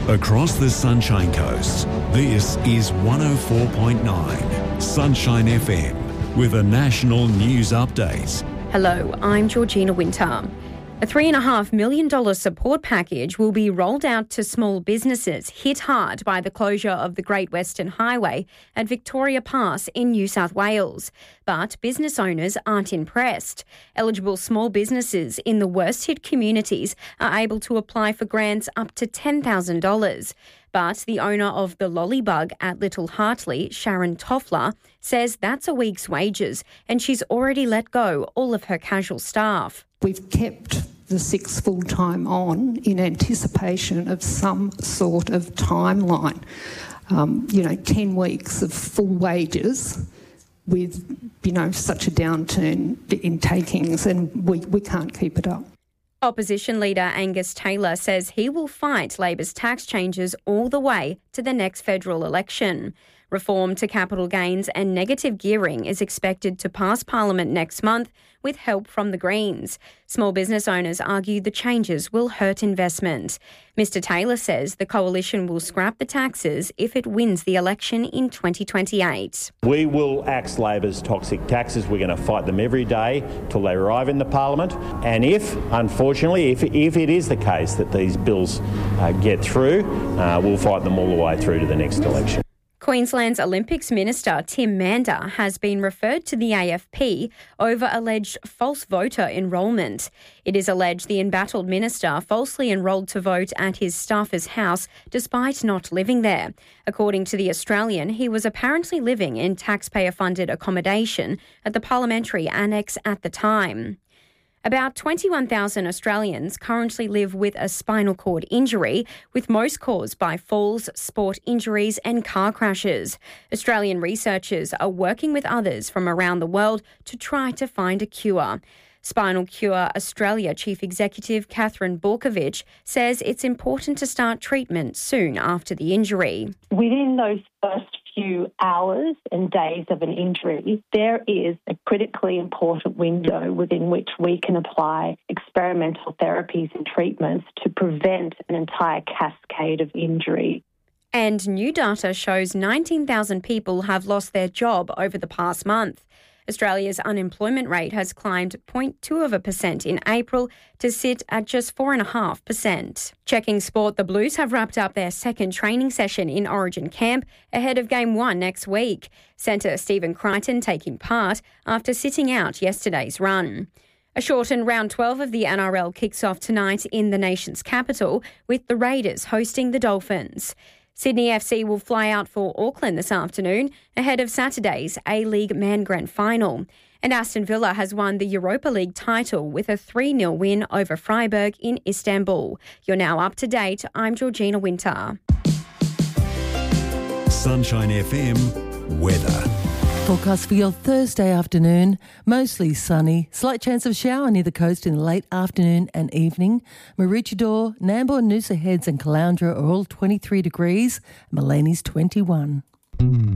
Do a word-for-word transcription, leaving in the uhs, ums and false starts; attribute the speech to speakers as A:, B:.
A: Across the Sunshine Coast, this is one oh four point nine Sunshine F M with a national news update.
B: Hello, I'm Georgina Winter. A three point five million dollars support package will be rolled out to small businesses hit hard by the closure of the Great Western Highway at Victoria Pass in New South Wales. But business owners aren't impressed. Eligible small businesses in the worst-hit communities are able to apply for grants up to ten thousand dollars. But the owner of the Lollybug at Little Hartley, Sharon Toffler, says that's a week's wages and she's already let go all of her casual staff.
C: We've kept the six full-time on in anticipation of some sort of timeline. Um, you know, ten weeks of full wages with, you know, such a downturn in takings, and we, we can't keep it up.
B: Opposition leader Angus Taylor says he will fight Labor's tax changes all the way to the next federal election. Reform to capital gains and negative gearing is expected to pass Parliament next month with help from the Greens. Small business owners argue the changes will hurt investment. Mister Taylor says the coalition will scrap the taxes if it wins the election in twenty twenty-eight.
D: We will axe Labor's toxic taxes. We're going to fight them every day till they arrive in the Parliament. And if, unfortunately, if, if it is the case that these bills uh, get through, uh, we'll fight them all the way through to the next election.
B: Queensland's Olympics Minister Tim Mander has been referred to the A F P over alleged false voter enrolment. It is alleged the embattled minister falsely enrolled to vote at his staffer's house despite not living there. According to The Australian, he was apparently living in taxpayer-funded accommodation at the parliamentary annex at the time. About twenty-one thousand Australians currently live with a spinal cord injury, with most caused by falls, sport injuries and car crashes. Australian researchers are working with others from around the world to try to find a cure. Spinal Cure Australia Chief Executive Catherine Borkovich says it's important to start treatment soon after the injury.
E: Within those first few hours and days of an injury, there is a critically important window within which we can apply experimental therapies and treatments to prevent an entire cascade of injury.
B: And new data shows nineteen thousand people have lost their job over the past month. Australia's unemployment rate has climbed zero point two of a percent in April to sit at just four point five percent. Checking sport, the Blues have wrapped up their second training session in Origin camp ahead of Game one next week. Centre Stephen Crichton taking part after sitting out yesterday's run. A shortened round twelve of the N R L kicks off tonight in the nation's capital, with the Raiders hosting the Dolphins. Sydney F C will fly out for Auckland this afternoon ahead of Saturday's A-League Man Grand Final. And Aston Villa has won the Europa League title with a three nil win over Freiburg in Istanbul. You're now up to date. I'm Georgina Winter.
A: Sunshine F M weather.
F: Forecast for your Thursday afternoon, mostly sunny, slight chance of shower near the coast in the late afternoon and evening. Maroochydore, Nambour, Noosa Heads and Caloundra are all twenty-three degrees, Malini's twenty-one.